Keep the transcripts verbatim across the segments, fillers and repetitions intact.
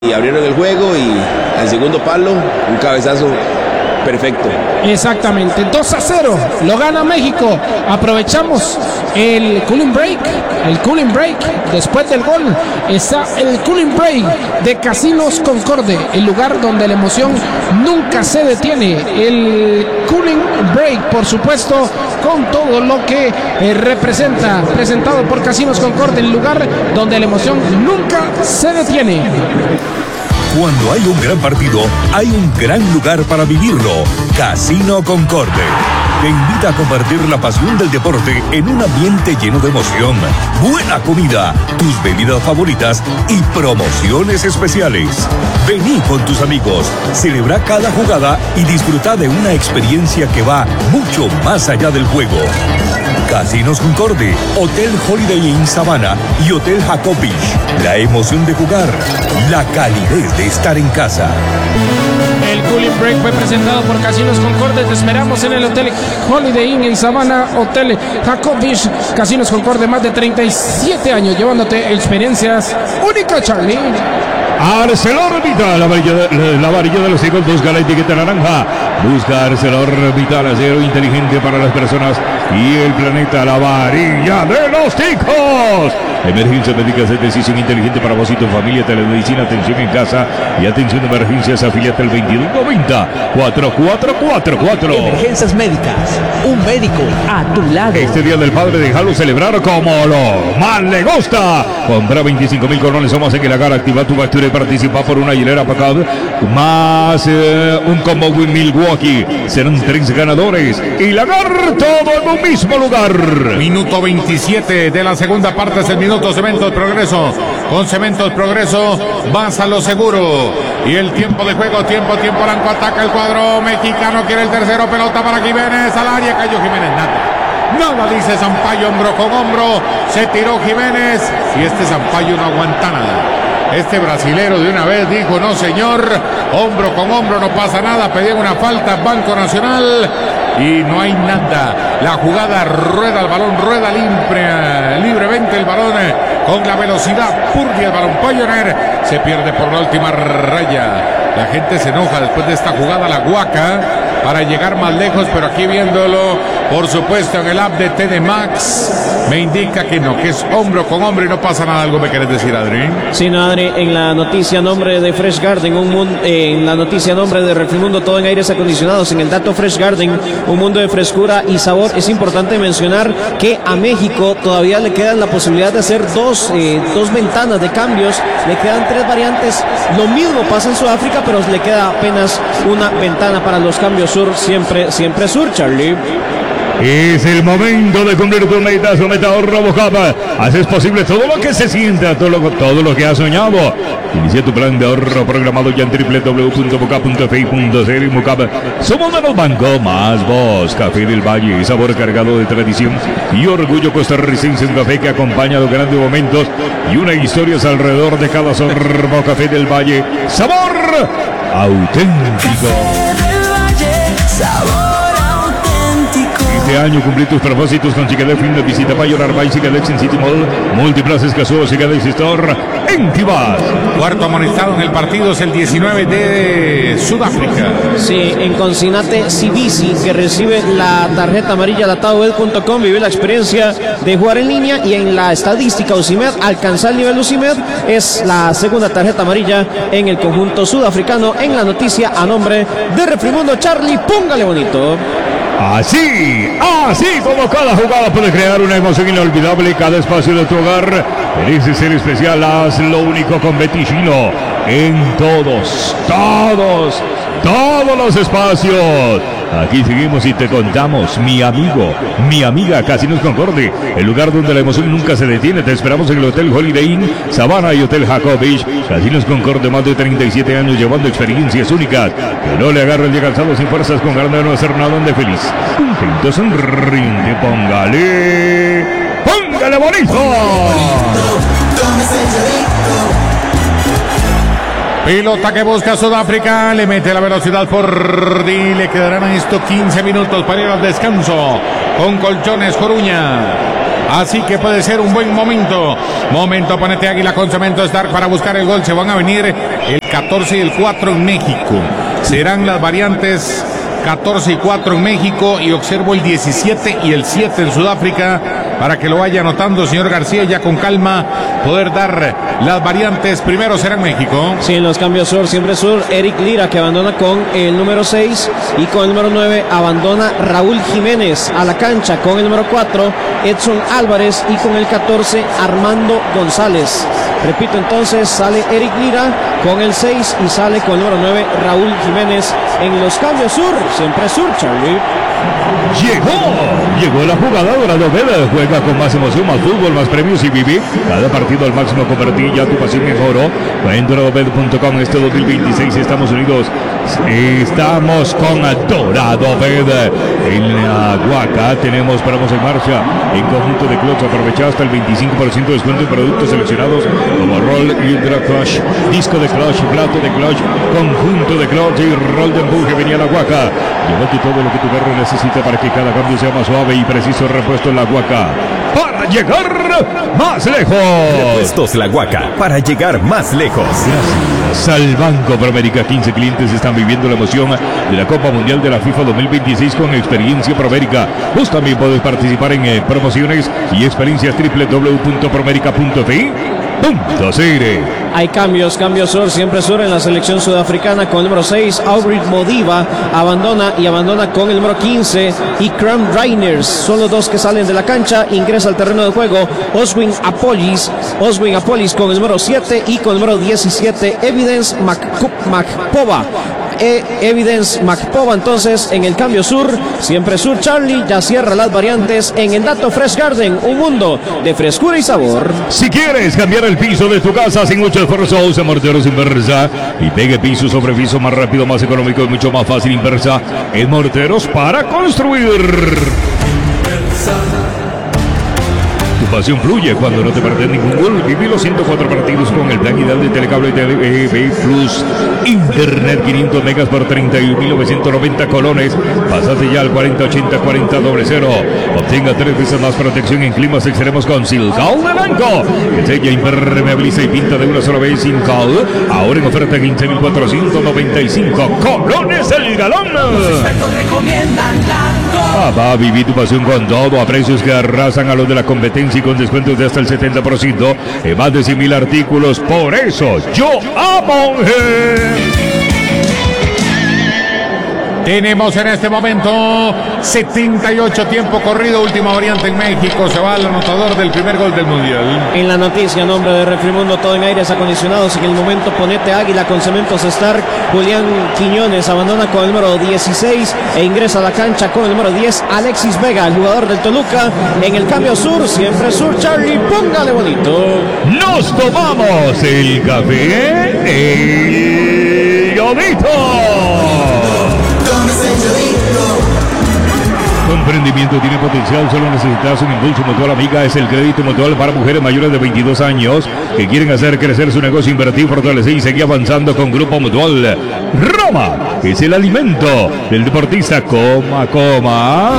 Y abrieron el juego y al segundo palo, un cabezazo perfecto. Exactamente, dos a cero, lo gana México. Aprovechamos el cooling break, el cooling break. Después del gol está el cooling break de Casinos Concorde, el lugar donde la emoción nunca se detiene. El cooling break, por supuesto, con todo lo que eh, representa, presentado por Casinos Concorde, el lugar donde la emoción nunca se detiene. Cuando hay un gran partido, hay un gran lugar para vivirlo. Casino Concorde te invita a compartir la pasión del deporte en un ambiente lleno de emoción, buena comida, tus bebidas favoritas y promociones especiales. Vení con tus amigos, celebra cada jugada y disfruta de una experiencia que va mucho más allá del juego. Casinos Concorde, Hotel Holiday Inn Sabana y Hotel Jacob Beach. La emoción de jugar, la calidez de estar en casa. El cooling break fue presentado por Casinos Concorde. Te esperamos en el Hotel Holiday Inn en Sabana, Hotel Jacob Beach. Casinos Concorde, más de treinta y siete años llevándote experiencias únicas, Charlie. ArcelorMittal, la varilla de, la varilla de los hijos, busca la etiqueta naranja. Busca ArcelorMittal, acero inteligente para las personas y el planeta, la varilla de los ticos. Emergencia médica es decisión inteligente para vos y tu familia. Telemedicina, atención en casa y atención de emergencias. Afiliate al veintidós noventa, cuarenta y cuatro cuarenta y cuatro. Emergencias médicas, un médico a tu lado. Este día del padre, déjalo celebrar como lo más le gusta. Compra veinticinco mil colones o más en el Agar. Activa tu factura y participa por una hilera Packard más eh, un combo Win Milwaukee. Serán tres ganadores y la Agar, todo en un mismo lugar. Minuto veintisiete de la segunda parte, es el minuto Cementos Progreso. Con Cementos Progreso vas a lo seguro. Y el tiempo de juego, tiempo, tiempo blanco, ataca el cuadro mexicano, quiere el tercero, pelota para Jiménez, al área, cayó Jiménez, nada. Nada, dice Sampaio, hombro con hombro, se tiró Jiménez y este Sampaio no aguanta nada. Este brasilero de una vez dijo, no señor, hombro con hombro, no pasa nada, pedían una falta, Banco Nacional, y no hay nada. La jugada rueda el balón, rueda libre, libremente el balón, con la velocidad purga el balón. Pioner se pierde por la última raya. La gente se enoja después de esta jugada, la guaca, para llegar más lejos, pero aquí viéndolo, por supuesto, en el app de T D Max, me indica que no, que es hombro con hombro y no pasa nada. ¿Algo me querés decir, Adri? Sí, no, Adri, en la noticia nombre de Fresh Garden, un mundo, eh, en la noticia nombre de Refrimundo, todo en aires acondicionados, en el dato Fresh Garden, un mundo de frescura y sabor. Es importante mencionar que a México todavía le quedan la posibilidad de hacer dos, eh, dos ventanas de cambios, le quedan tres variantes. Lo mismo pasa en Sudáfrica, pero le queda apenas una ventana para los cambios sur, siempre, siempre sur, Charlie. Es el momento de cumplir tu meta, su meta RoboCup. Haces posible todo lo que se sienta, todo lo, todo lo que has soñado. Inicia tu plan de ahorro programado ya en doble u doble u doble u punto mocap punto f i punto c r. Mocap, somos menos banco, más voz. Café del Valle, sabor cargado de tradición y orgullo costarricense, un café que acompaña los grandes momentos y una historia alrededor de cada sorbo. Café del Valle, sabor auténtico. Café del Valle, sabor. Este año cumplí tus propósitos con Cicadex Fin de visita Mayor Arbay, Cicadex en City Mall, Multiplazas Casuo, Cicadex Store en Tibás. Cuarto amonestado en el partido es el diecinueve de Sudáfrica. Sí, en Concinate Cibisi, que recibe la tarjeta amarilla de Atawed punto com, vive la experiencia de jugar en línea. Y en la estadística Ucimed, alcanzar el nivel Ucimed, es la segunda tarjeta amarilla en el conjunto sudafricano. En la noticia a nombre de Refrimundo, Charlie, póngale bonito. Así, así como cada jugada puede crear una emoción inolvidable, cada espacio de tu hogar merece ser especial. Hazlo único con Beticino en todos, todos, todos los espacios. Aquí seguimos y te contamos, mi amigo, mi amiga, Casinos Concorde, el lugar donde la emoción nunca se detiene. Te esperamos en el Hotel Holiday Inn Sabana y Hotel Jacob Beach. Casinos Concorde, más de treinta y siete años llevando experiencias únicas. Que no le agarre el día cansado sin fuerzas, con ganas de no hacer nada, donde feliz. Contento, sonriente, póngale, póngale bonito. Pilota que busca Sudáfrica, le mete la velocidad por D, le quedarán a esto quince minutos para ir al descanso con Colchones Coruña. Así que puede ser un buen momento. Momento, ponete Águila con Cemento Stark para buscar el gol. Se van a venir el catorce y el cuatro en México. Serán las variantes catorce y cuatro en México, y observo el diecisiete y el siete en Sudáfrica para que lo vaya anotando, señor García, ya con calma poder dar las variantes. Primero será en México. Sí, en los cambios sur, siempre sur, Eric Lira, que abandona con el número seis, y con el número nueve abandona Raúl Jiménez a la cancha. Con el número cuatro, Edson Álvarez, y con el catorce, Armando González. Repito, entonces sale Eric Lira con el seis y sale con el número nueve Raúl Jiménez en los cambios sur. Siempre sur, Charlie. Llegó, llegó la jugada. Dorado Vela juega con más emoción, más fútbol, más premios y vive cada partido al máximo. Convertí ya tu pasión en oro. En dorado bet punto com. Este dos mil veintiséis Estados Unidos estamos con Dorado Bet. En la Huaca tenemos paramos en marcha en conjunto de clutch. Aprovecha hasta el veinticinco por ciento de descuento en productos seleccionados como Roll Hydro Clutch, disco de clutch, plato de clutch, conjunto de clutch y roll de empuje. Venía la Huaca. Llévate todo lo que tu carro necesita para que cada cambio sea más suave y preciso. Repuesto en la Huaca para llegar más lejos. Repuestos La Huaca para llegar más lejos. Gracias al Banco Promérica. quince clientes están viviendo la emoción de la Copa Mundial de la FIFA dos mil veintiséis con experiencia Promérica. Vos también podés participar en eh, promociones y experiencias. Doble u doble u doble u punto promérica punto t punto c r. Hay cambios, cambios sur, siempre sur en la selección sudafricana. Con el número seis, Aubrey Modiva abandona y abandona con el número quince. Y Cram Rainers son los dos que salen de la cancha. Ingresa al terreno de juego Oswin Apolis, Oswin Apolis con el número siete, y con el número diecisiete Evidence Macpova. E Evidence Macpova entonces en el cambio sur. Siempre sur, Charlie. Ya cierra las variantes en el dato Fresh Garden, un mundo de frescura y sabor. Si quieres cambiar el piso de tu casa sin mucho esfuerzo, usa Morteros Inversa y pegue piso sobre piso más rápido, más económico y mucho más fácil. Inversa en Morteros para construir. Tu pasión fluye cuando no te perdes ningún gol. Viví los ciento cuatro partidos con el plan ideal de Telecable T V Plus. Internet quinientos megas por treinta y un mil novecientos noventa colones. Pásate ya al cuarenta ochenta cuarenta cero. Obtenga tres veces más protección en climas extremos con Silcal de Banco, que sella, impermeabiliza y pinta de una sola vez. Silcal, ahora en oferta quince mil cuatrocientos noventa y cinco colones el galón. Papá, viví tu pasión con todo a precios que arrasan a los de la competencia y con descuentos de hasta el setenta por ciento en más de cien mil artículos. Por eso yo amo. Tenemos en este momento setenta y ocho tiempo corrido, última variante en México. Se va al anotador del primer gol del Mundial. En la noticia, nombre de Refrimundo, todo en aires acondicionados. En el momento, ponete Águila con Cementos Stark. Julián Quiñones abandona con el número dieciséis e ingresa a la cancha con el número diez, Alexis Vega, el jugador del Toluca. En el cambio sur, siempre sur, Charlie, póngale bonito. Nos tomamos el café, el yodito. Tu emprendimiento tiene potencial, solo necesitas un impulso mutual. Amiga es el crédito mutual para mujeres mayores de veintidós años que quieren hacer crecer su negocio, invertir, fortalecer y seguir avanzando con Grupo Mutual. Roma es el alimento del deportista. Coma, coma.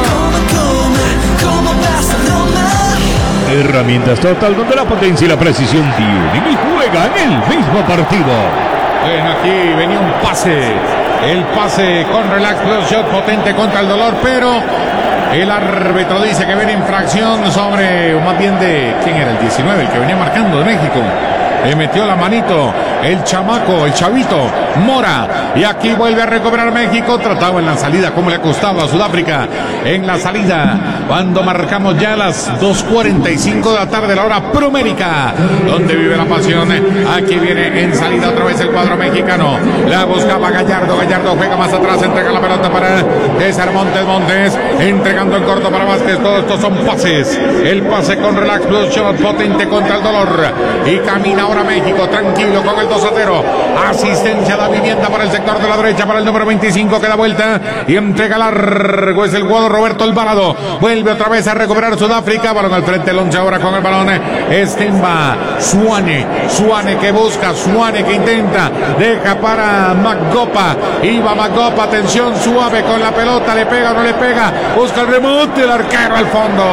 Herramientas Total, donde la potencia y la precisión tienen y juegan el mismo partido. Bueno, aquí venía un pase. El pase con Relax Plus Shot potente contra el dolor, pero el árbitro dice que viene infracción sobre, o más bien de, ¿quién era? El diecinueve, el que venía marcando de México. Le metió la manito el chamaco, el chavito Mora, y aquí vuelve a recobrar México. Trataba en la salida, como le ha costado a Sudáfrica en la salida, cuando marcamos ya las dos cuarenta y cinco de la tarde, la hora Promérica, donde vive la pasión. Aquí viene en salida otra vez el cuadro mexicano. La buscaba Gallardo, Gallardo juega más atrás, entrega la pelota para César Montes, Montes entregando en corto para Vázquez. Todos estos son pases. El pase con Relax Plus Shot potente contra el dolor, y camina ahora México, tranquilo con el dos a cero. Asistencia a la vivienda para el sector de la derecha, para el número veinticinco que da vuelta y entrega largo. Es el jugador Roberto Alvarado. Vuelve otra vez a recuperar Sudáfrica. Balón al frente, Loncha ahora con el balón. Estemba, Suane, Suane que busca, Suane que intenta. Deja para Magopa. Iba Magopa, atención, suave con la pelota. Le pega o no le pega. Busca el remonte, el arquero al fondo.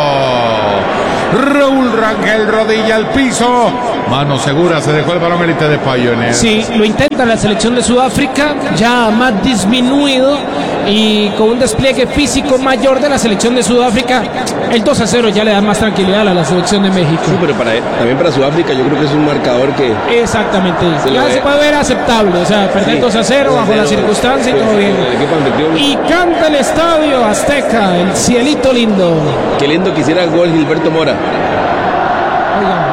Raúl Rangel, rodilla al piso. Mano segura, se dejó el balón élite de Pioneer. Sí, lo intenta la selección de Sudáfrica, ya más disminuido y con un despliegue físico mayor de la selección de Sudáfrica. El dos a cero ya le da más tranquilidad a la selección de México. Sí, pero para, también para Sudáfrica yo creo que es un marcador que... Exactamente, se ya ve. Se puede ver aceptable, o sea, perder Sí, dos a cero bajo las circunstancias y todo bien. El equipo anfitrión. Y canta el estadio Azteca, el cielito lindo. Qué lindo que hiciera el gol Gilberto Mora. Oigan.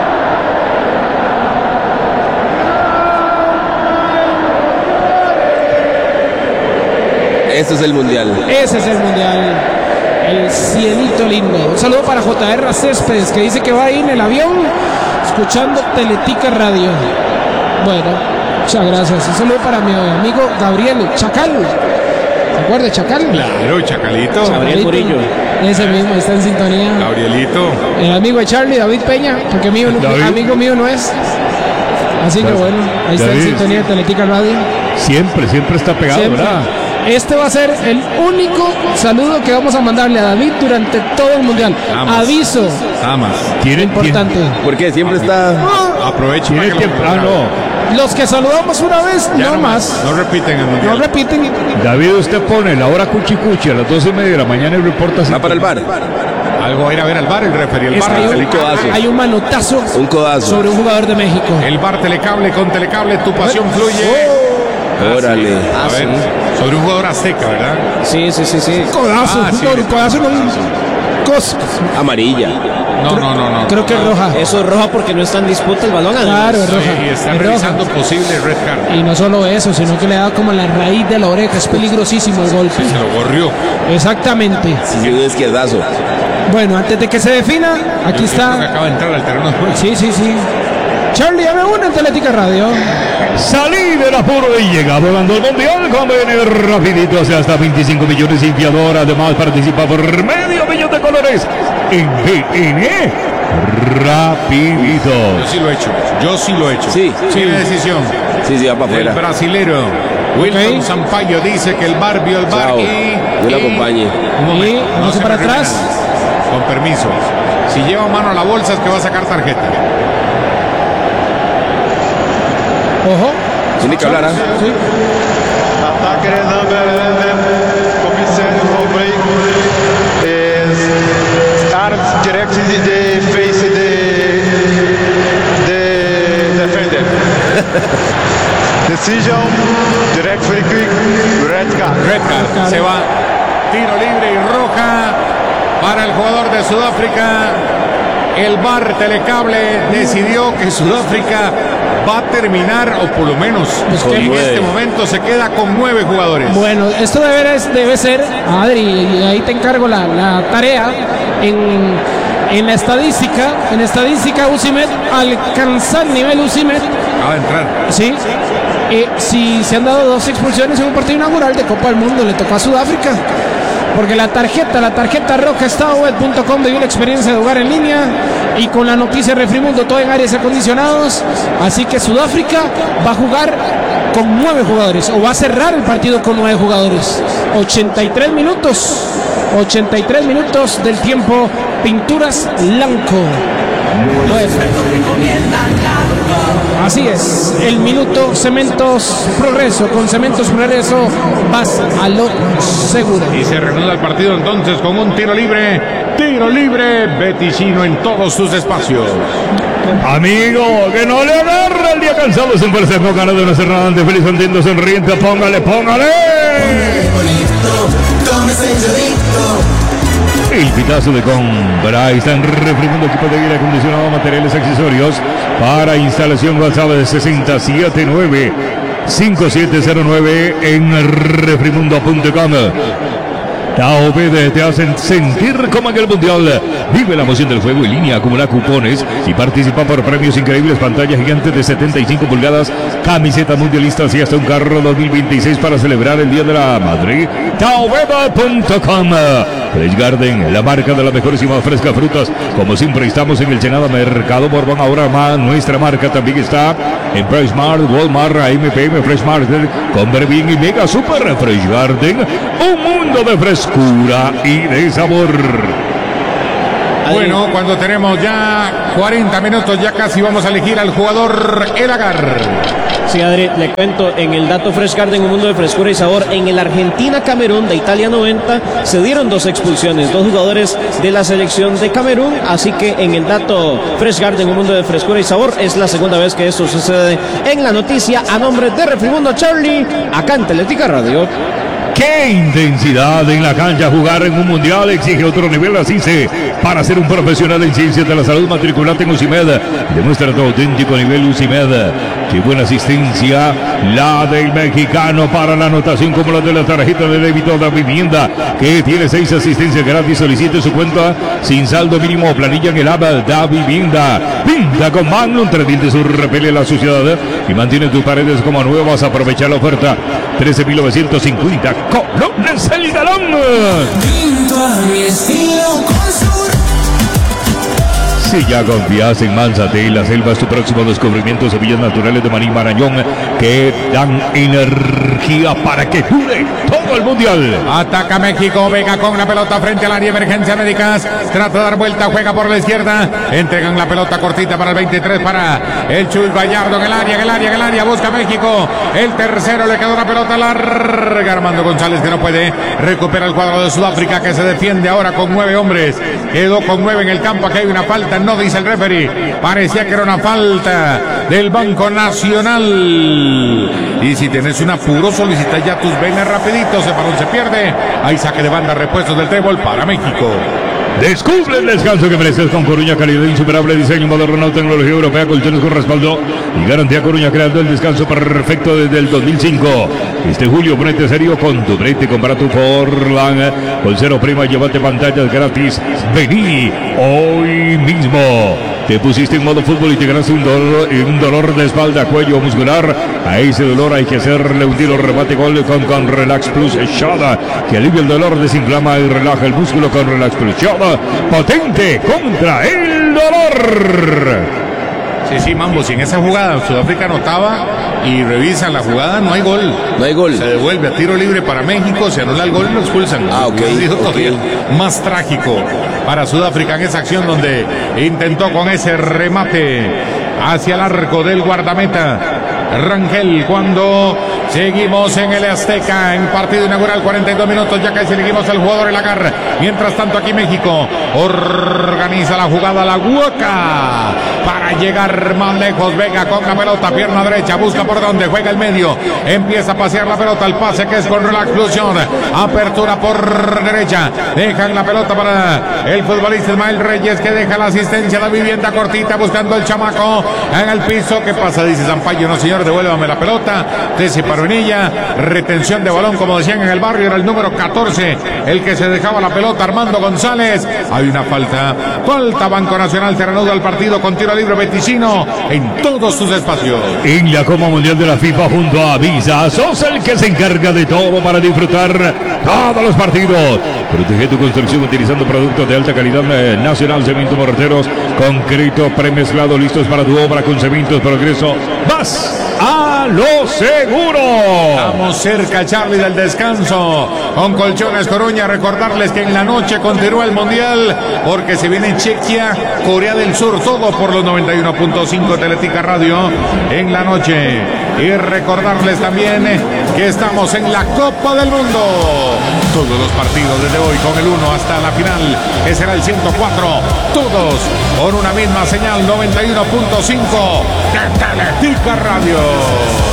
Este es el mundial. Ese es el mundial. El cielito lindo. Un saludo para J R Céspedes, que dice que va ahí en el avión escuchando Teletica Radio. Bueno, muchas gracias. Un saludo para mi amigo Gabriel Chacal. ¿Se acuerda de Chacal? Claro, Chacalito. Gabriel Murillo. Ese mismo está en sintonía. Gabrielito. El amigo de Charlie, David Peña, porque mío, no- David. amigo mío no es. Así que bueno, ahí está en David. sintonía de Teletica Radio. Siempre, siempre está pegado, Siempre. ¿verdad? Este va a ser el único saludo que vamos a mandarle a David durante todo el mundial. Vamos. Aviso Nada más. Tiene, importante. ¿Por qué? Siempre está... Aproveche. Tiene, para tiene que tiempo. lo- Ah, no. Los que saludamos una vez, Ya no más. No repiten el No mundial. repiten. David, usted pone la hora cuchi cuchi a las doce y media de la mañana y reporta así. Va para el bar. Algo va a ir a ver al bar, el referee. El Es que bar, hay, el, un, codazo. hay un manotazo Un codazo. sobre un jugador de México. el bar Telecable con Telecable, tu pasión fluye. Órale. A ver, sobre un jugador azteca, ¿verdad? Sí, sí, sí, sí. Codazo, Ah, sí, no, le- un codazo no. Cos, Amarilla. No, no, no, no. creo que es roja. Eso es roja porque no está en disputa el balón. además. Claro, es roja. Y están es roja. revisando posible red card. Y no solo eso, sino que le da como la raíz de la oreja. Es peligrosísimo el golpe. Se lo gorrió. Exactamente. Sí, un izquierdazo. Bueno, antes de que se defina, aquí Creo que está. acaba de entrar al terreno de juego. Sí, sí, sí. Charlie, dame una en Teletica Radio. Salí del apuro y llega volando el mundial. Conviene rapidito hacia hasta veinticinco millones y fiador. Además participa por medio millón de colores en G N. Rapidito. Yo sí lo he hecho. Yo sí lo he hecho. Sí. Tiene decisión. Sí, sí, va para El afuera. brasilero Wilson Ok. Sampaio dice que el bar vio el bar Chao. y... Yo lo y- acompañe. Un momento. Y vamos se para me revela. atrás. Con permiso. Si lleva mano a la bolsa es que va a sacar tarjeta. Ojo. Tiene que hablar, ¿ah? Sí. Ataque de number commissaire Robrey is arms directly the face the the defender. Decision direct free kick red card. Red card. Se va. Tiro libre y roja para el jugador de Sudáfrica. El bar Telecable decidió que Sudáfrica va a terminar, o por lo menos Pues en que- este momento se queda con nueve jugadores. Bueno, esto debe, debe ser, Adri, y ahí te encargo la, la tarea. En, en la estadística, en estadística, Usimet alcanza el nivel Usimet. Acaba de entrar. Sí. Eh, si se han dado dos expulsiones en un partido inaugural de Copa del Mundo, le tocó a Sudáfrica. Porque la tarjeta, la tarjeta roja, Estadoweb punto com vivió la experiencia de jugar en línea y con la noticia Refrimundo todo en áreas acondicionados. Así que Sudáfrica va a jugar con nueve jugadores o va a cerrar el partido con nueve jugadores. ochenta y tres minutos, ochenta y tres minutos del tiempo. Pinturas Blanco. Bueno. Así es, el minuto Cementos Progreso, con Cementos Progreso vas a lo seguro. Y se reanuda el partido entonces con un tiro libre. Tiro libre, Beticino en todos sus espacios. Amigo, que no le agarra el día cansado. Es un persejo ganado de una cerrada ante feliz contento, sonriente. Póngale, póngale. El pitazo de compra. Ahí están Refrimundo, equipo de aire acondicionado, materiales, accesorios para instalación. WhatsApp de sesenta setenta y nueve cincuenta y siete cero nueve en refrimundo punto com. Taobed te hacen sentir como en el Mundial. Vive la emoción del juego en línea, acumula cupones y participa por premios increíbles, pantalla gigante de setenta y cinco pulgadas, camisetas mundialistas y hasta un carro dos mil veintiséis para celebrar el Día de la Madre. Taobed punto com. Fresh Garden, la marca de las mejores y más frescas frutas. Como siempre estamos en el Senada Mercado Borbón. Ahora más nuestra marca también está en PriceSmart, Walmart, A M P M, Fresh Market, Converbin y Mega Super. Fresh Garden, un mundo de frescura y de sabor. Bueno, cuando tenemos ya cuarenta minutos, ya casi vamos a elegir al jugador El Agar. Sí, Adri, le cuento, en el dato Fresh Garden, un mundo de frescura y sabor, en el Argentina-Camerún de Italia noventa, se dieron dos expulsiones, dos jugadores de la selección de Camerún, así que en el dato Fresh Garden, un mundo de frescura y sabor, es la segunda vez que esto sucede en la noticia, a nombre de Refrimundo Charlie, acá en Teletica Radio. ¡Qué intensidad en la cancha! Jugar en un mundial exige otro nivel, así se. Para ser un profesional en ciencias de la salud, matriculate en UCIMED. Demuestra tu auténtico nivel UCIMED. ¡Qué buena asistencia! La del mexicano para la anotación, como la de la tarjeta de débito de vivienda, que tiene seis asistencias gratis. Solicite su cuenta sin saldo mínimo o planilla en el app Da Vivienda. Pinta con Magnum, tres dientes, repele la suciedad y mantiene tus paredes como nuevas. Aprovecha la oferta. trece mil novecientos cincuenta colones el galón. Pinto a mi estilo con sur. Si ya confías en Manzate y la Selva, es tu próximo descubrimiento. Semillas naturales de maní Marañón que dan energía para que dure todo el mundial. Ataca México, Vega con la pelota frente al área, emergencia médicas, trata de dar vuelta, juega por la izquierda, entregan la pelota cortita para el veintitrés, para el Chuy Gallardo en el área, en el área, en el área, busca México, el tercero, le quedó la pelota larga, Armando González que no puede, recupera el cuadro de Sudáfrica que se defiende ahora con nueve hombres, quedó con nueve en el campo, aquí hay una falta, no dice el referee, parecía que era una falta del Banco Nacional, y si tenés un apuro solicita ya tus venas rapidito, ese balón se pierde, hay saque de banda, repuestos del trébol para México. Descubre el descanso que mereces con Coruña, calidad insuperable, diseño moderno, tecnología europea, colchones con respaldo y garantía. Coruña, creando el descanso perfecto desde el dos mil cinco. Este julio ponete serio con tu brete, compra tu Forlan con cero prima, llévate pantallas gratis. Vení hoy mismo. Te pusiste en modo fútbol y te ganaste un dolor, un dolor de espalda, cuello muscular. A ese dolor hay que hacerle un tiro, remate, gol con, con Relax Plus Shada, que alivia el dolor, desinflama y relaja el músculo con Relax Plus Shada, potente contra el dolor. Sí, sí, Mambo, si en esa jugada Sudáfrica anotaba y revisan la jugada, no hay gol. No hay gol. Se devuelve a tiro libre para México, se anula el gol y lo expulsan. Ah, ok. okay. Más trágico para Sudáfrica en esa acción donde intentó con ese remate hacia el arco del guardameta Rangel, cuando seguimos en el Azteca en partido inaugural, cuarenta y dos minutos, ya casi seguimos al jugador El Agar. Mientras tanto aquí México organiza la jugada, la Huaca, para llegar más lejos. Vega con la pelota, pierna derecha, busca por donde juega el medio, empieza a pasear la pelota, el pase que es con Relax Fusión, apertura por derecha, dejan la pelota para el futbolista Ismael Reyes, que deja la asistencia de vivienda cortita, buscando el chamaco en el piso. ¿Qué pasa? Dice Zampayo, no señor, devuélvame la pelota. Te separó en ella, retención de balón, como decían en el barrio, era el número catorce el que se dejaba la pelota, Armando González. Hay una falta, falta Banco Nacional, se reanuda el partido con tiro libre Beticino en todos sus espacios. En la Copa Mundial de la FIFA junto a Visa, sos el que se encarga de todo para disfrutar todos los partidos. Protege tu construcción utilizando productos de alta calidad nacional, cemento, morteros, concreto premezclado, listos para tu obra con Cementos Progreso. ¡Vas a lo seguro! Estamos cerca, Charlie, del descanso con Colchones Coruña. Recordarles que en la noche continúa el Mundial, porque se viene Chequia, Corea del Sur, todo por los noventa y uno punto cinco Teletica Radio en la noche. Y recordarles también que estamos en la Copa del Mundo. Todos los partidos desde hoy con el uno hasta la final, que será el ciento cuatro. Todos con una misma señal, noventa y uno punto cinco de Teletica Radio.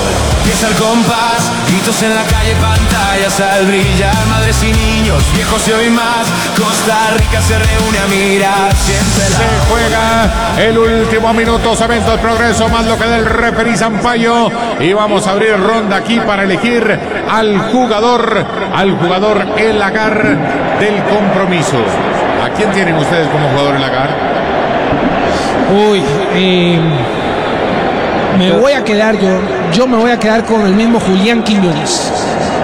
empieza el compás, gritos en la calle, pantallas al brillar, madres y niños, viejos y hoy más, Costa Rica se reúne a mirar, siempre la... Se juega el último minuto, Cemento El Progreso, más lo que del referí Zampayo, y vamos a abrir ronda aquí para elegir al jugador, al jugador El Lagar del compromiso. ¿A quién tienen ustedes como jugador El Lagar? Uy, eh, me voy a quedar yo, yo me voy a quedar con el mismo Julián Quiñones.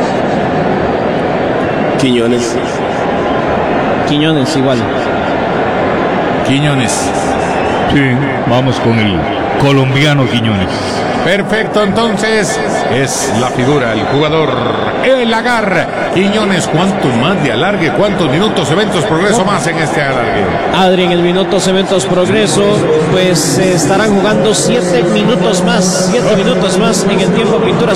Quiñones. Quiñones igual. Quiñones. Sí, vamos con el colombiano Quiñones. Perfecto, entonces es la figura, el jugador El Lagar. Quiñones, ¿cuánto más de alargue? ¿Cuántos minutos, Cementos Progreso más en este alargue? Adri, en el minuto Cementos Progreso, pues eh, estarán jugando siete minutos más, siete minutos más en el tiempo Pinturas